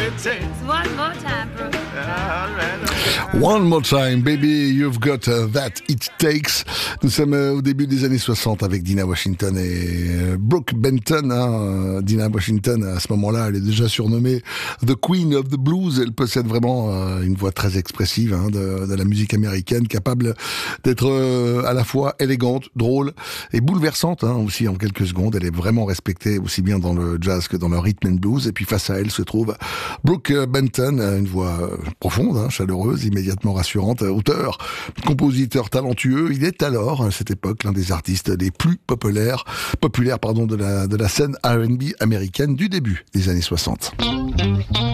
it takes. One more time, Brooke. One more time, baby, you've got that it takes. Nous sommes au début des années 60 avec Dinah Washington et Brooke Benton. Dinah Washington, à ce moment-là, elle est déjà surnommée The Queen of the Blues. Elle possède vraiment une voix très expressive de la musique américaine, capable d'être à la fois élégante, drôle et bouleversante aussi en quelques secondes. Elle est vraiment respectée aussi bien dans le jazz que dans le rhythm and blues. Et puis face à elle se trouve Brooke Benton, une voix profonde, chaleureuse, immédiatement rassurante, auteur, compositeur talentueux. Il est alors, à cette époque, l'un des artistes les plus populaires de la scène R&B américaine du début des années 60.